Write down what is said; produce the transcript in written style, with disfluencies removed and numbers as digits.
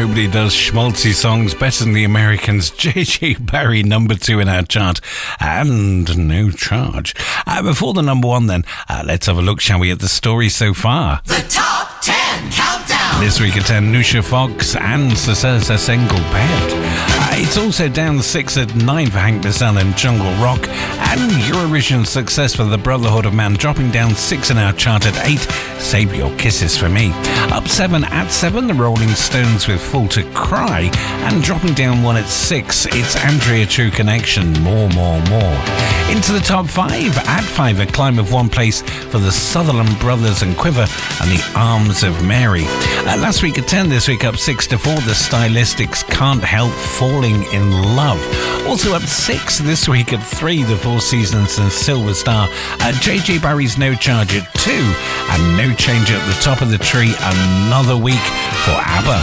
Nobody does schmaltzy songs better than the Americans. J.J. Barry, number 2 in our chart, and No Charge. Before the number 1 then, let's have a look, shall we, at the story so far. The Top 10 Countdown. This week at 10, Nusha Fox and Cesar Single Bed. It's also down 6 at 9 for Hank Mazzell and Jungle Rock, and Eurovision success for the Brotherhood of Man, dropping down 6 in our chart at 8, Save Your Kisses for Me. Up 7 at 7, the Rolling Stones with Full to Cry, and dropping down 1 at 6, it's Andrea True Connection, More. Into the top 5, at 5, a climb of 1 place for the Sutherland Brothers and Quiver and the Arms of Mary. Last week at 10, this week up 6 to 4, the Stylistics, Can't Help Falling in Love. Also up 6 this week at 3, the Four Seasons and Silver Star. J.J. Barry's No Charge at 2, and No Change at the top of the tree, another week for ABBA.